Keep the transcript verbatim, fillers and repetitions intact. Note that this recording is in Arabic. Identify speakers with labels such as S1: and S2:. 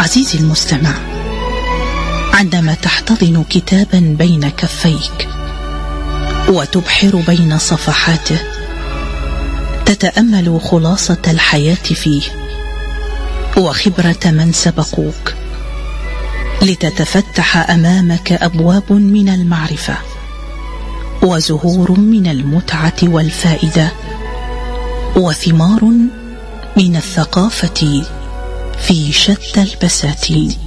S1: عزيزي المستمع، عندما تحتضن كتابا بين كفيك وتبحر بين صفحاته، تتأمل خلاصة الحياة فيه وخبرة من سبقوك، لتتفتح أمامك أبواب من المعرفة وزهور من المتعة والفائدة وثمار من الثقافة في شتى البساتين.